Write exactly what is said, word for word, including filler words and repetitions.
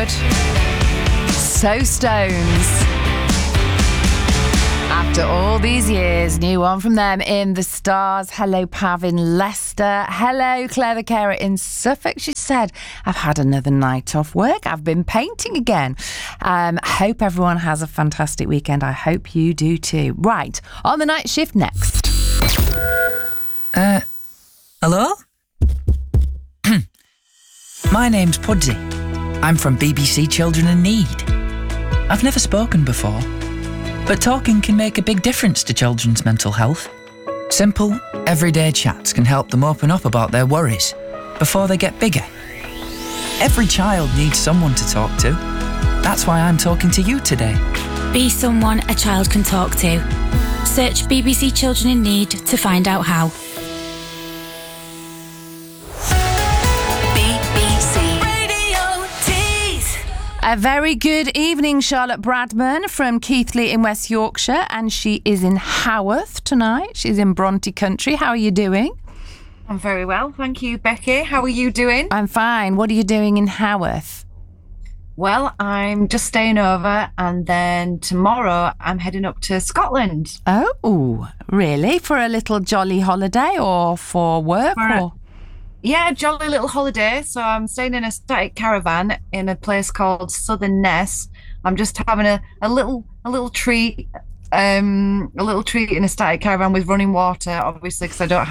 good. So Stones. After all these years, new one from them in The Stars. Hello, Pav in Leicester. Hello, Claire the Carer in Suffolk. She said, I've had another night off work. I've been painting again. Um, hope everyone has a fantastic weekend. I hope you do too. Right, on the night shift next. Uh, hello? My name's Pudsey. I'm from B B C Children in Need. I've never spoken before, but talking can make a big difference to children's mental health. Simple, everyday chats can help them open up about their worries before they get bigger. Every child needs someone to talk to. That's why I'm talking to you today. Be someone a child can talk to. Search B B C Children in Need to find out how. A very good evening, Charlotte Bradman from Keighley in West Yorkshire, and she is in Haworth tonight. She's in Bronte Country. How are you doing? I'm very well, thank you, Becky. How are you doing? I'm fine. What are you doing in Haworth? Well, I'm just staying over, and then tomorrow I'm heading up to Scotland. Oh, really? For a little jolly holiday or for work? For a- or? Yeah, jolly little holiday. So I'm staying in a static caravan in a place called Southern Ness. I'm just having a, a little a little treat, um, a little treat in a static caravan with running water, obviously, because I don't